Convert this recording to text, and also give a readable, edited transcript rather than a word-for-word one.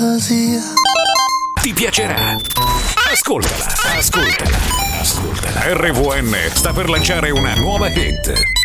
fantasia. Ti piacerà. Ascoltala. RVN sta per lanciare una nuova hit.